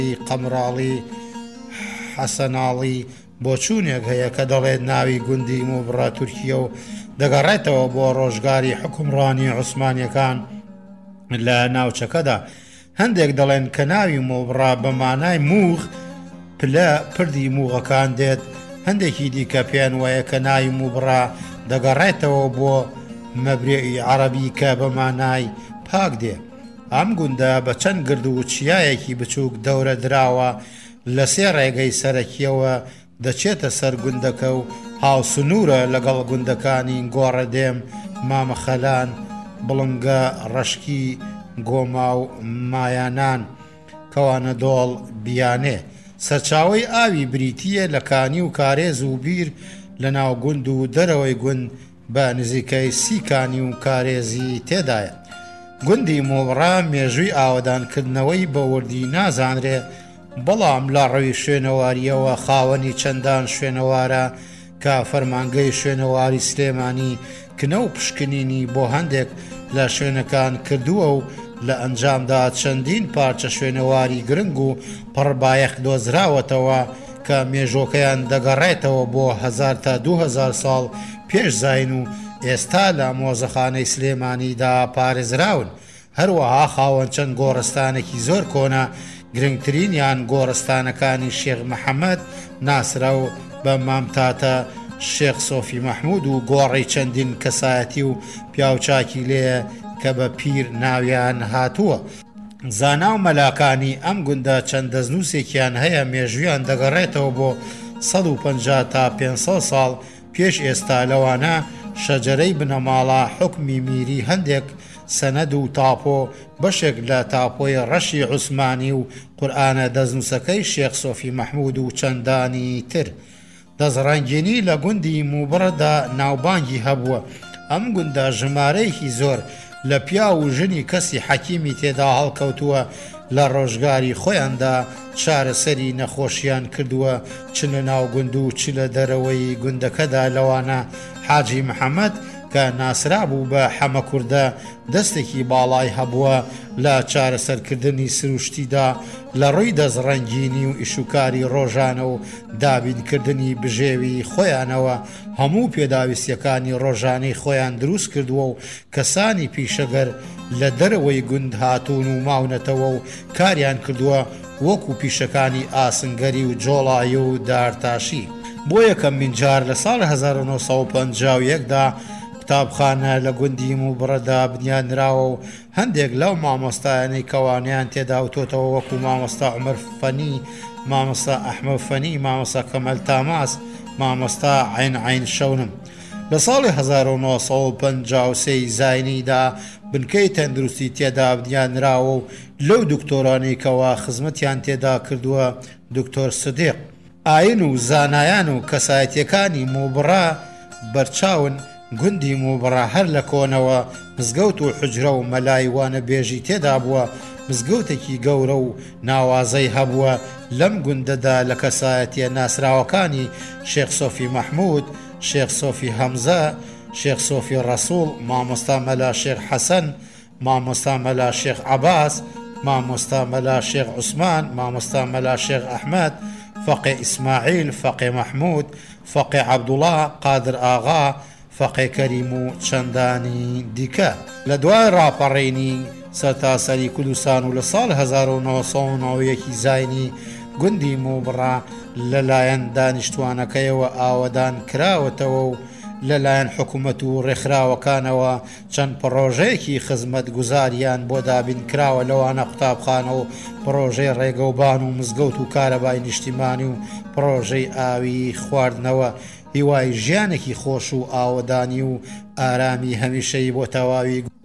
قەمراڵی حەسەناڵی بۆ چوونێک هەیە کە دەڵێت ناوی گوندی موبڕا تورکیە و دەگەڕێتەوە بۆ ڕۆژگاری حکومڕانی عوسمانیەکان لە ناوچەکەدا. هەندێک دەڵێن کە ناوی موبڕا بە مانای موغ پلە پردی موغەکان دێت، هەندێکی دیکە پێیان وایە کە ناوی موبڕا دەگەڕێتەوە بۆ مەبرێئی عەرەبی کە بە مانای پاک دێ. ئەم گوندە بە چەند گرد و چیایەکی بچووک دەورە دراوە لە سێ ڕێگەی سەرەکیەوە دەچێتە سەر گوندەکە و هاوسنوورە لەگەڵ گوندەکانی گۆڕەدێم، مامەخەلان، بڵنگە، ڕەشکی، گۆما و مایانان، کەوانە دۆڵ، بیانێ. سەرچاوەی ئاوی بریتیە لە کانی و کارێز و بیر لە ناو گوند و دەرەوەی گوند بە نزیکەی 30 کانی و کارێزی تێدایە. گوندی موبڕا مێژووی ئاوەدانکردنەوەی بە وردی نازانرێ، بەڵام لە ڕەوی شوێنەواریەوە خاوەنی چەندان شوێنەوارە کە فەرمانگەی شوێنەواری سلێمانی کنە و پشکنینی بۆ هەندێک لە شوێنەکان کردووە و لە ئەنجامدا چەندین پارچە شوێنەواری گرنگ و پڕبایەخ دۆزراوەتەوە کە مێژۆکەیان دەگەڕێتەوە بۆ 1000 تا 2000 ساڵ پێش زاین و ئێستا لە مۆزەخانەی سلێمانیدا پارێزراون. هەروەها خاوەن چەند گۆڕستانێکی زۆر کۆنا، گرنگترینیان گۆڕستانەکانی شێخ محەممەد ناسرا و بە مامتاتە شێخ سۆفی مەحموود و گۆڕی چەندین کەسایەتی و پیاوچاکی لێە کە بە پیر ناویان هاتووە. زانا و مەلاکانی ئەم گوندە چەند دەستنووسێکیان هەیە مێژویان دەگەڕێتەوە بۆ 150 تا 500 ساڵ پێش ئێستا. لەوانە شەجەرەی بنەماڵە حکمی میری هەندێک سەنەد و تاپۆ بەشێک لە تاپۆی ڕەشی عوسمانی و قورئانە دەستنووسەکەی شێخ سۆفی مەحموود و چەندانی تر. دەزڕەنگێنی لە گوندی موبڕەدا ناوبانگی هەبووە. ئەم گوندە ژمارەیەکی زۆر لە پیا و ژنی کەسی حەکیمی تێدا هەڵکەوتووە لە ڕۆژگاری خۆیاندا چارەسەری نەخۆشیان کردووە، چ لە ناو گوند و چ لە دەرەوەی گوندەکەدا. لەوانە حاجی محەممەد کە ناسرا بوو بە حەمە کووردە دەستێکی باڵای هەبووە لە چارەسەرکردنی سروشتیدا لە ڕووی دەزڕەنگینی و ئیشوکاری ڕۆژانە و دابینکردنی بژێوی خۆیانەوە هەموو پێداویستیەکانی ڕۆژانەی خۆیان دروست کردووە و کەسانی پیشەگەر لە دەرەوەی گوند هاتوون و ماونەتەوە و کاریان کردووە وەکو پیشەکانی ئاسنگەری و جۆڵایی و دارتاشی. بۆ یەکەمین جار لە ساڵ 1951دا قوتابخانە لە گوندی موبڕەدا بنیانراوە و هەندێک لەو مامۆستایانەی کەوانیان تێدا وتۆتەوە وەکو مامۆستا عومەر فەنی، مامۆستا ئەحمەد فەنی، مامۆستا کەمەل تاماس، مامۆستا عین شەونم. لە ساڵی 1953 زاینیدا بنکەی تەندروستی تێدا بنیانراوە و لەو دکتۆرانی کەوا خزمەتیان تێدا کردووە دکتۆر سدیق. ئاین و زانایان و کەسایەتیەکانی موبڕا بەرچاون گوندی موبڕا هەر لە کۆنەوە مزگەوت و حجرە و مەلای وانە بێژی تێدا بووە. مزگەوتێکی گەورە و ناوازەی هەبووە لەم گوندەدا لە کەسایەتیە ناسراوەکانی شێخ سۆفی مەحموود، شێخ سۆفی هەمزە، شێخ سۆفی ڕەسوڵ، مامۆستا مەلا شێخ حەسەن، مامۆستا مەلا شێخ عەباس، مامۆستا مەلا شێخ عوسمان، مامۆستا مەلا شێخ ئەحمەد، فەقێ ئیسماعیل، فەقێ مەحموود، فەقێ عەبدوڵڵا، قادر ئاغا، فەقێ کەریم و چەندانی دیکە. لە دوای ڕاپەڕینی سەرتاسەری کوردستان و لە ساڵ 1990 زاینی گوندی موبڕا لەلایەن دانیشتوانەکەیەوە ئاوەدان کراوەتەوە و لەلایەن حکوومەت و ڕێکخراوەکانەوە چەند پڕۆژەیەکی خزمەت گوزاریان بۆ دابین کراوە، لەوانە قوتابخانە و پرۆژەی ڕێگەوبان و مزگەوت و کارەبای نیشتیمانی و پرۆژەی ئاوی خواردنەوە. هیوای ژیانێکی خۆش و ئاوەدانی و ئارامی هەمیشەی بۆ تەواوی